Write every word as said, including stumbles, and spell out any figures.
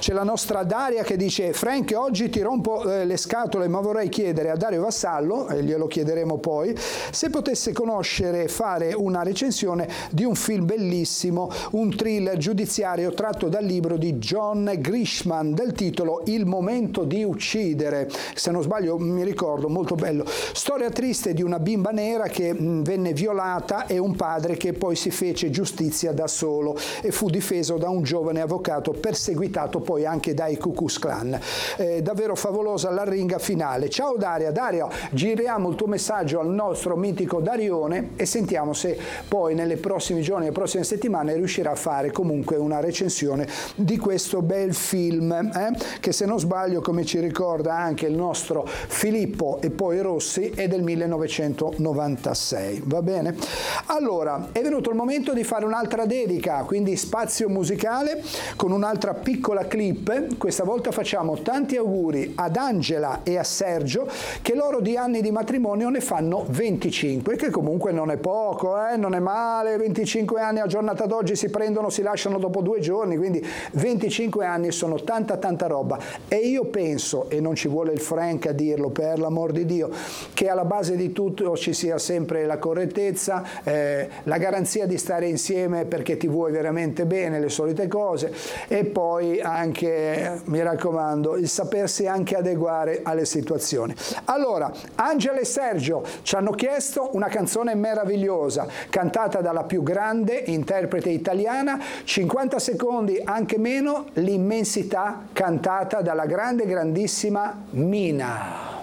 c'è la nostra Daria che dice: Frank, oggi ti rompo eh, le scatole, ma vorrei chiedere a Dario Vassallo, e glielo chiederemo poi, se potesse conoscere e fare una recensione di un film bellissimo, un thriller giudiziario tratto dal libro di John Grisham del titolo Il momento di uccidere, se non sbaglio mi ricordo, molto bello. Storia triste di una bimba nera che mh, venne violata e un padre che poi si fece giustizia da solo e fu difeso da un giovane avvocato perseguitato poi anche dai Ku Klux Klan. Eh, davvero favolosa l'arringa finale. Ciao Daria. Dario, giriamo il tuo messaggio al nostro mitico Darione e sentiamo se poi nelle prossimi giorni, nelle prossime settimane riuscirà a fare comunque una recensione di questo bel film, eh? che se non sbaglio, come ci ricorda anche il nostro Filippo e poi Rossi, è del millenovecentonovantasei. Va bene? Allora, è venuto il momento di fare un'altra dedica, quindi spazio musicale con un'altra piccola clip. Questa volta facciamo tanti auguri ad Angela e a Sergio, che loro di anni di matrimonio ne fanno venticinque, che comunque non è poco, eh? Non è male, venticinque anni a giornata d'oggi si prendono, si lasciano dopo due giorni, quindi venticinque anni sono tanta tanta roba. E io penso, e non ci vuole il Frank a dirlo, per l'amor di Dio, che alla base di tutto ci sia sempre la correttezza, eh, la garanzia di stare insieme perché ti vuoi veramente bene, le solite cose, e poi anche, mi raccomando, il sapersi anche adeguare alle situazioni. Allora, Angela e Sergio ci hanno chiesto una canzone meravigliosa, cantata dalla più grande interprete italiana, cinquanta secondi, anche meno, L'immensità, cantata dalla grande, grandissima Mina.